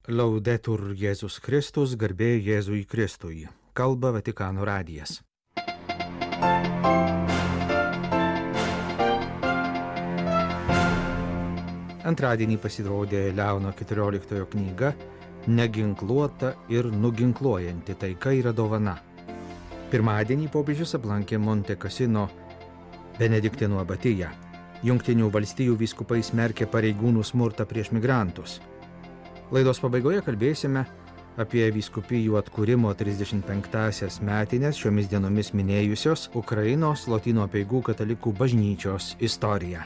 Laudetur Jėzus Kristus, garbė Jėzui Kristui. Kalba Vatikano radijas. Antradienį pasirodė Leono 14 knyga Neginkluota ir nuginkluojanti taika yra dovana. Pirmadienį popiežius aplankė Monte Cassino Benediktinų abatiją. Jungtinių valstijų vyskupai smerkė pareigūnų smurtą prieš migrantus. Laidos pabaigoje kalbėsime apie vyskupijų atkūrimo 35-asias metines šiomis dienomis minėjusios Ukrainos Lotynų apeigų katalikų bažnyčios istoriją.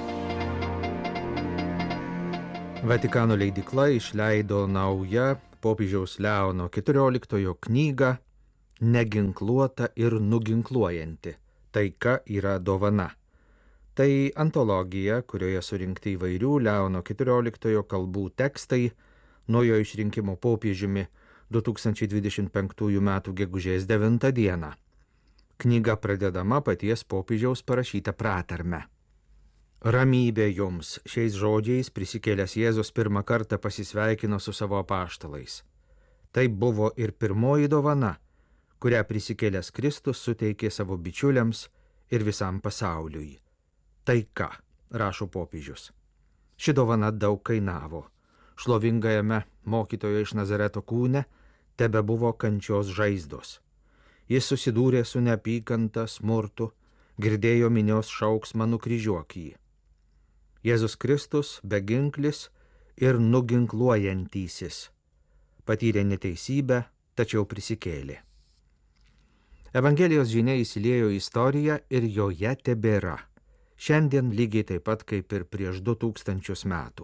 Vatikano leidykla išleido naują popiežiaus Leono 14 knygą Neginkluota ir nuginkluojanti. Taika yra dovana. Tai antologija, kurioje surinkti įvairių Leono 14 kalbų tekstai nuo jo išrinkimo popiežiumi 2025 m. gegužės 9 d. Knyga pradedama paties popiežiaus parašyta pratarme. Ramybė jums, šiais žodžiais prisikėlęs Jėzus pirmą kartą pasisveikino su savo apaštalais. Tai buvo ir pirmoji dovana, kurią prisikėlęs Kristus suteikė savo bičiuliams ir visam pasauliui. Taika, rašo popiežius. Ši dovana daug kainavo. Šlovingajame mokytojo iš Nazareto kūne tebebuvo kančios žaizdos. Jis susidūrė su neapykanta, smurtu, girdėjo minios šauksmą nukryžiuok jį. Jėzus Kristus beginklis ir nuginkluojantysis. Patyrė neteisybę, tačiau prisikėlė. Evangelijos žinia įsiliejo į istoriją ir joje tebėra. Šiandien lygiai taip pat kaip ir prieš 2000 metų.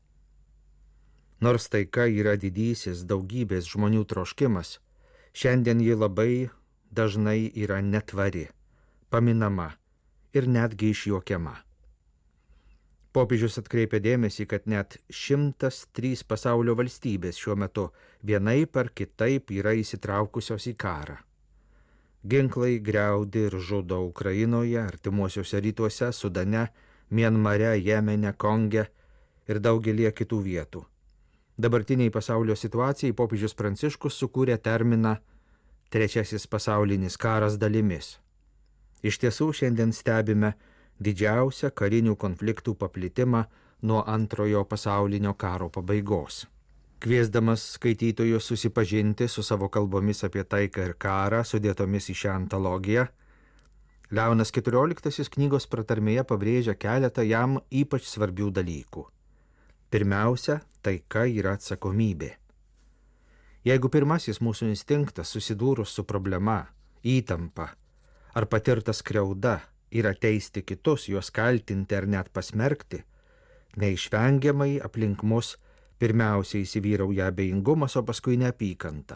Nors taika yra didysis daugybės žmonių troškimas, šiandien ji labai dažnai yra netvari, paminama ir netgi išjuokiama. Popiežius atkreipia dėmesį, kad net 103 pasaulio valstybės šiuo metu vienaip ar kitaip yra įsitraukusios į karą. Ginklai griaudi ir žudo Ukrainoje, artimuosiuose rytuose, Sudane, Mianmare, Jemene, Konge ir daugelį kitų vietų. Dabartiniai pasaulio situacijai popiežius Pranciškus sukūrė terminą Trečiasis pasaulinis karas dalimis. Iš tiesų šiandien stebime didžiausią karinių konfliktų paplitimą nuo Antrojo pasaulinio karo pabaigos. Kviesdamas skaitytojus susipažinti su savo kalbomis apie taiką ir karą sudėtomis į šią antologiją, Leonas 14 knygos pratarmėje pabrėžia keletą jam ypač svarbių dalykų. Pirmiausia, taika yra atsakomybė. Jeigu pirmasis mūsų instinktas susidūrus su problema, įtampa ar patirta skriauda yra teisti kitus, juos kaltinti ar net pasmerkti, neišvengiamai aplink mus pirmiausia įsivyrauja abejingumas, o paskui neapykanta.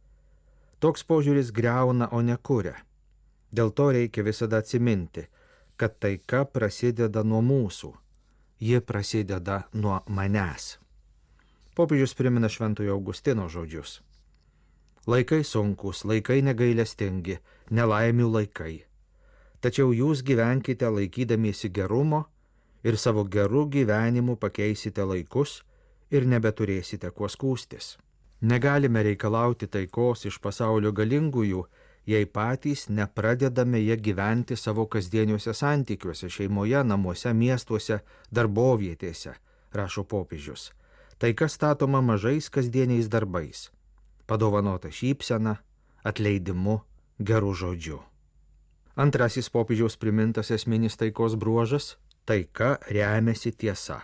Toks požiūris griauna, o ne kuria. Dėl to reikia visada atsiminti, kad taika prasideda nuo mūsų. Ji prasideda nuo manęs. Popiežius primena Šventojo Augustino žodžius. Laikai sunkus, laikai negailestingi, nelaimių laikai. Tačiau jūs gyvenkite laikydamiesi gerumo ir savo gerų gyvenimu pakeisite laikus ir nebeturėsite kuo skųstis. Negalime reikalauti taikos iš pasaulio galingųjų, jei patys nepradedame ją gyventi savo kasdieniuose santykiuose, šeimoje, namuose, miestuose, darbovietėse, rašo popiežius. Taika statoma mažais kasdieniais darbais, padovanota šypsena, atleidimu, geru žodžiu. Antrasis popiežiaus primintas esminis taikos bruožas – taika remiasi tiesa.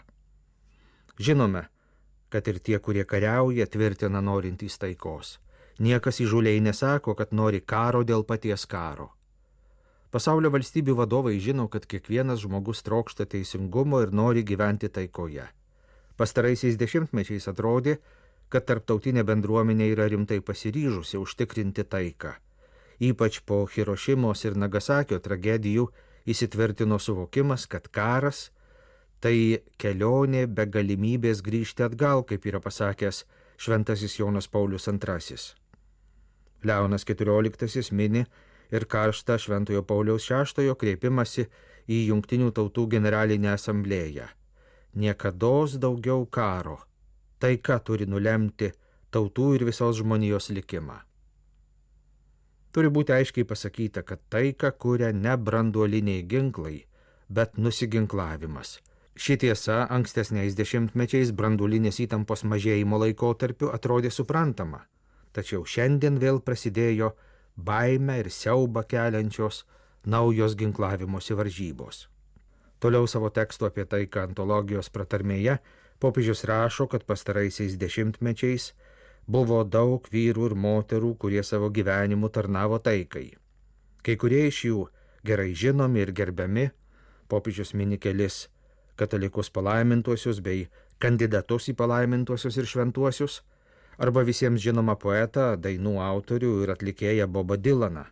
Žinome, kad ir tie, kurie kariauja, tvirtina norintys taikos. Niekas įžūliai nesako, kad nori karo dėl paties karo. Pasaulio valstybių vadovai žino, kad kiekvienas žmogus trokšta teisingumo ir nori gyventi taikoje. Pastaraisiais dešimtmečiais atrodė, kad tarptautinė bendruomenė yra rimtai pasiryžusi užtikrinti taiką. Ypač po Hirošimos ir Nagasakio tragedijų įsitvirtino suvokimas, kad karas tai kelionė be galimybės grįžti atgal, kaip yra pasakęs šventasis Jonas Paulius II. Leonas 14 mini ir karštą Šventojo Pauliaus VI kreipimąsi į Jungtinių tautų generalinę asamblėją. Niekados daugiau karo, taika turi nulemti tautų ir visos žmonijos likimą. Turi būti aiškiai pasakyta, kad taiką kuria ne branduoliniai ginklai, bet nusiginklavimas. Ši tiesa ankstesniais dešimtmečiais branduolinės įtampos mažėjimo laikotarpiu atrodė suprantama, tačiau šiandien vėl prasidėjo baimę ir siaubą keliančios naujos ginklavimosi varžybos. Toliau savo teksto apie taiką antologijos pratarmėje popiežius rašo, kad pastaraisiais dešimtmečiais buvo daug vyrų ir moterų, kurie savo gyvenimu tarnavo taikai. Kai kurie iš jų gerai žinomi ir gerbiami, popiežius mini kelis katalikus palaimintuosius bei kandidatus į palaimintuosius ir šventuosius, arba visiems žinoma poetą, dainų autorių ir atlikėją Bobą Dylaną,